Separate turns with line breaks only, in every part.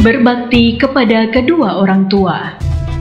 Berbakti kepada kedua orang tua.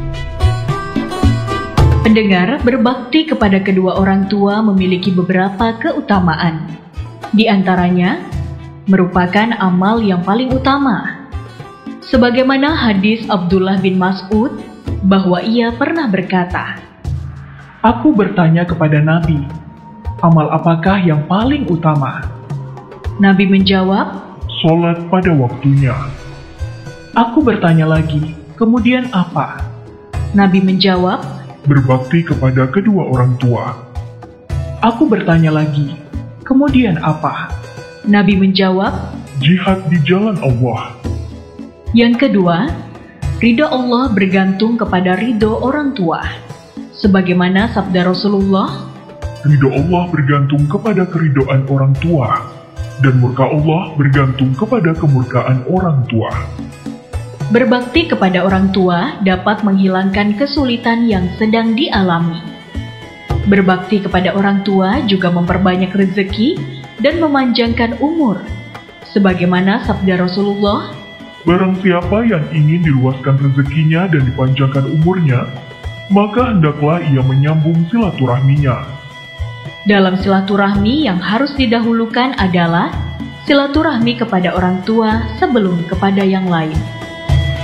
Pendengar, berbakti kepada kedua orang tua memiliki beberapa keutamaan. Di antaranya, merupakan amal yang paling utama. Sebagaimana hadis Abdullah bin Mas'ud, bahwa ia pernah berkata,
"Aku bertanya kepada Nabi, amal apakah yang paling utama?"
Nabi menjawab,
"Salat pada waktunya."
Aku bertanya lagi, "Kemudian apa?"
Nabi menjawab,
"Berbakti kepada kedua orang tua."
Aku bertanya lagi, "Kemudian apa?"
Nabi menjawab,
"Jihad di jalan Allah."
Yang kedua, ridho Allah bergantung kepada ridho orang tua. Sebagaimana sabda Rasulullah,
Ridho Allah bergantung kepada keridhaan orang tua, dan murka Allah bergantung kepada kemurkaan orang tua.
berbakti kepada orang tua dapat menghilangkan kesulitan yang sedang dialami. Berbakti kepada orang tua juga memperbanyak rezeki dan memanjangkan umur. Sebagaimana sabda Rasulullah,
Barang siapa yang ingin diluaskan rezekinya dan dipanjangkan umurnya, maka hendaklah ia menyambung silaturahminya.
dalam silaturahmi yang harus didahulukan adalah silaturahmi kepada orang tua sebelum kepada yang lain.